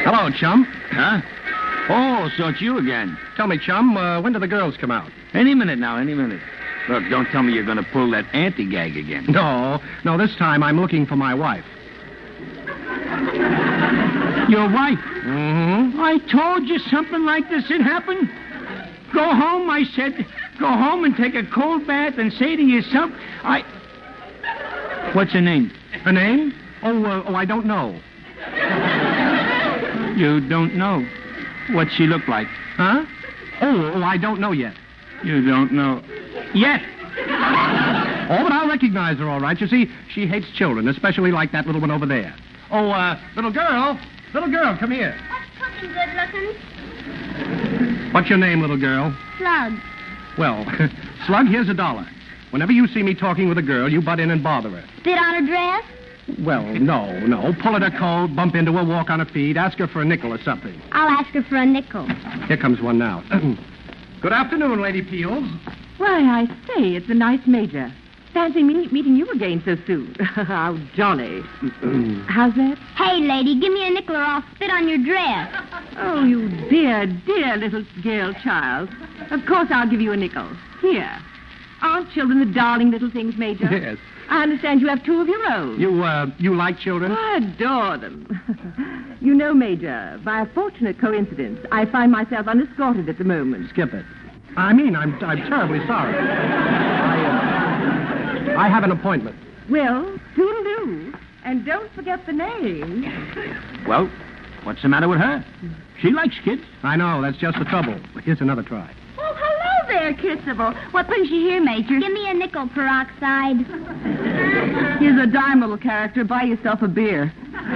Hello, chum. Huh? Oh, so it's you again. Tell me, chum, when do the girls come out? Any minute now, any minute. Look, don't tell me you're going to pull that anti-gag again. No, this time I'm looking for my wife. Your wife? Mm-hmm. I told you something like this would happen. Go home, I said. Go home and take a cold bath and say to yourself, What's her name? Her name? Oh, I don't know. You don't know. What's she look like? Huh? Oh, I don't know yet. You don't know. Yet. Oh, but I'll recognize her all right. You see, she hates children, especially like that little one over there. Oh, little girl, come here. What's cooking, good looking? What's your name, little girl? Slug. Well, Slug, here's $1. Whenever you see me talking with a girl, you butt in and bother her. Spit on her dress? Well, no. Pull at her coat, bump into her, walk on her feet, ask her for a nickel or something. I'll ask her for a nickel. Here comes one now. Good afternoon, Lady Peels. Why, I say, it's a nice major. Fancy me meeting you again so soon. How jolly. How's that? Hey, lady, give me a nickel or I'll spit on your dress. Oh, you dear little girl child. Of course I'll give you a nickel. Here. Aren't children the darling little things, Major? Yes. I understand you have 2 of your own. You like children? I adore them. You know, Major, by a fortunate coincidence, I find myself unescorted at the moment. Skip it. I'm terribly sorry. I have an appointment. Well, toodle-doo. And don't forget the name. Well, what's the matter with her? She likes kids. I know, that's just the trouble. But here's another try. Oh, hello there, Kissable. What brings you here, Major? Give me a nickel, peroxide. Here's a dime, little character. Buy yourself a beer.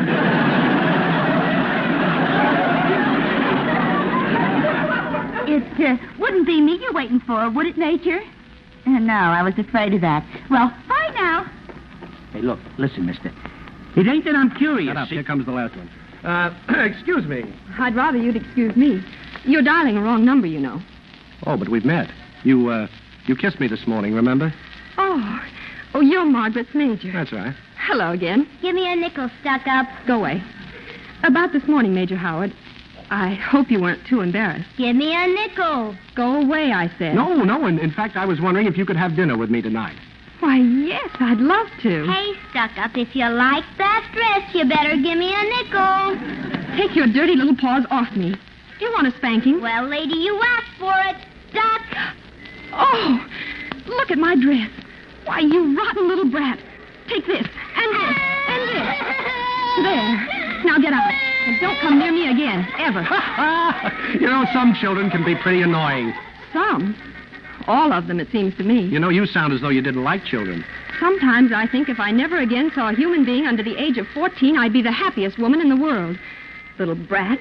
It wouldn't be me you're waiting for, would it, Major? No, I was afraid of that. Well, bye now. Hey, look, listen, mister. It ain't that I'm curious. Shut up. Here comes the last one. Excuse me. I'd rather you'd excuse me. You're dialing a wrong number, you know. Oh, but we've met. You kissed me this morning, remember? Oh, you're Margaret's Major. That's right. Hello again. Give me a nickel, stuck up. Go away. About this morning, Major Howard, I hope you weren't too embarrassed. Give me a nickel. Go away, I said. No. In fact, I was wondering if you could have dinner with me tonight. Why, yes, I'd love to. Hey, stuck up, if you like that dress, you better give me a nickel. Take your dirty little paws off me. Do you want a spanking? Well, lady, you asked for it. Duck. Oh, look at my dress. Why, you rotten little brat. Take this, and this, and this. There. Now get out. And don't come near me again, ever. You know, some children can be pretty annoying. Some. All of them, it seems to me. You know, you sound as though you didn't like children. Sometimes I think if I never again saw a human being under the age of 14, I'd be the happiest woman in the world. Little brat.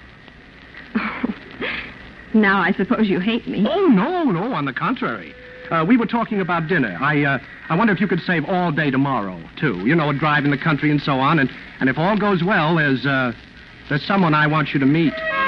Now I suppose you hate me. Oh, no, on the contrary. We were talking about dinner. I wonder if you could save all day tomorrow, too. You know, a drive in the country and so on. And if all goes well, there's someone I want you to meet.